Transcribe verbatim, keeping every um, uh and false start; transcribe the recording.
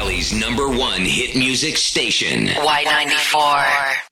Valley's number one hit music station. Y ninety-four.